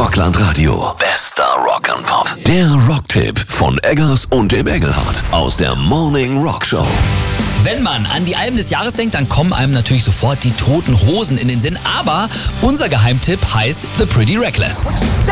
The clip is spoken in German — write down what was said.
Rockland Radio. Bester Rock and Pop. Der Rocktipp von Eggers und dem Engelhardt aus der Morning Rock Show. Wenn man an die Alben des Jahres denkt, dann kommen einem natürlich sofort die Toten Hosen in den Sinn. Aber unser Geheimtipp heißt The Pretty Reckless.